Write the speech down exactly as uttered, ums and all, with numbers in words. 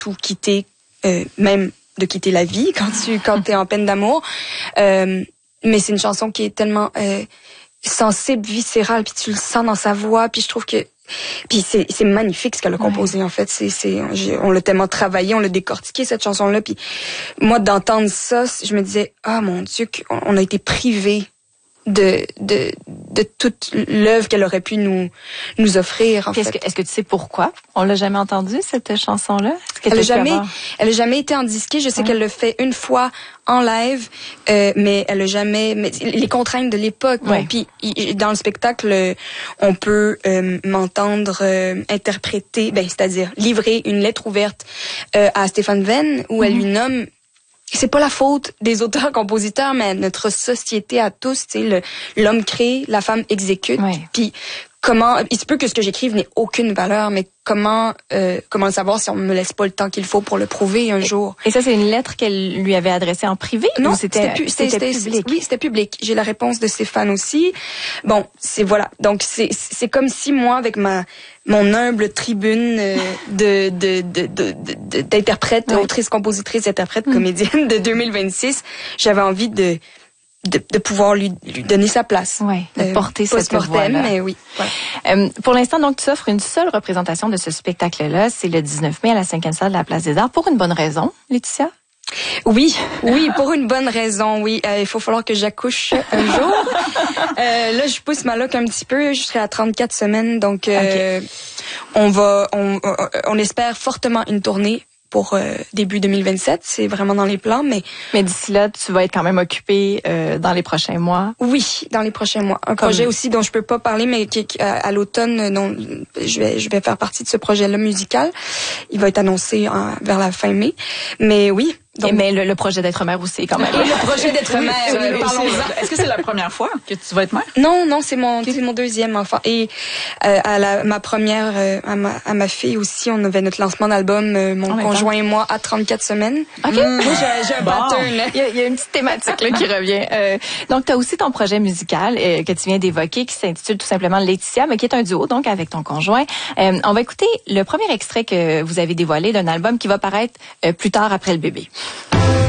tout quitter, euh, même de quitter la vie quand tu quand t'es en peine d'amour. Euh, mais c'est une chanson qui est tellement euh, sensible, viscérale, puis tu le sens dans sa voix, puis je trouve que puis c'est c'est magnifique ce qu'elle a composé ouais. en fait, c'est c'est on l'a tellement travaillé, on l'a décortiqué cette chanson là, puis moi d'entendre ça, je me disais ah oh, mon Dieu qu'on a été privés de de de toute l'œuvre qu'elle aurait pu nous nous offrir en est-ce fait. Que, est-ce que tu sais pourquoi on l'a jamais entendue cette chanson là? Elle a jamais elle a jamais été en disque. Je sais ouais. qu'elle le fait une fois en live, euh, mais elle a jamais mais les contraintes de l'époque. Ouais. Bon, puis dans le spectacle, on peut euh, m'entendre euh, interpréter, ben c'est-à-dire livrer une lettre ouverte euh, à Stéphane Venn où mm-hmm. elle lui nomme. C'est pas la faute des auteurs-compositeurs, mais notre société à tous, tu sais, le, l'homme crée, la femme exécute. Ouais. Puis comment, il se peut que ce que j'écrive n'ait aucune valeur, mais comment, euh, comment le savoir si on me laisse pas le temps qu'il faut pour le prouver un et, jour. Et ça, c'est une lettre qu'elle lui avait adressée en privé? Non, ou c'était, c'était, pu, c'était, c'était public. Oui, c'était public. J'ai la réponse de Stéphane aussi. Bon, c'est voilà. Donc c'est c'est comme si moi, avec ma mon humble tribune euh, de, de, de, de, de, d'interprète, oui. autrice, compositrice, interprète, mmh. comédienne de deux mille vingt-six, j'avais envie de, de, de pouvoir lui, lui donner sa place. Oui, de euh, porter cette voix-là. Mais oui. Voilà. Euh, pour l'instant, donc, tu offres une seule représentation de ce spectacle-là. C'est le dix-neuf mai à la cinquième salle de la Place des Arts. Pour une bonne raison, Laetitia? Oui, oui, pour une bonne raison, oui. Euh, il faut falloir que j'accouche un jour. euh, là, je pousse ma loc un petit peu. Je serai à trente-quatre semaines, donc euh, okay. on va, on, on espère fortement une tournée pour euh, début deux mille vingt-sept. C'est vraiment dans les plans, mais mais d'ici là, tu vas être quand même occupée euh, dans les prochains mois. Oui, dans les prochains mois. Un Comme... projet aussi dont je peux pas parler, mais qui, qui à, à l'automne, dont je vais je vais faire partie de ce projet-là musical. Il va être annoncé en, vers la fin mai. Mais oui. Donc, mais le, le projet d'être mère aussi, quand même. Et le projet d'être mère, euh, parlons-en. Est-ce que c'est la première fois que tu vas être mère? Non, non, c'est mon, c'est mon deuxième enfant. Et euh, à la, ma première, euh, à, ma, à ma fille aussi, on avait notre lancement d'album, euh, mon oh, conjoint et moi, à trente-quatre semaines. OK. Mmh. Moi, j'ai, j'ai un bon. pattern. Il y, a, il y a une petite thématique là, qui revient. Euh, donc, tu as aussi ton projet musical euh, que tu viens d'évoquer, qui s'intitule tout simplement Laetitia, mais qui est un duo, donc, avec ton conjoint. Euh, on va écouter le premier extrait que vous avez dévoilé d'un album qui va paraître euh, plus tard après le bébé.